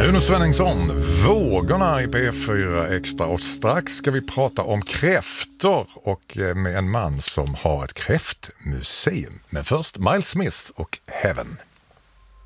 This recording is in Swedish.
Uno Svenningsson, Vågorna i P4 Extra, och strax ska vi prata om kräftor och med en man som har ett kräftmuseum. Men först Miles Smith och Heaven.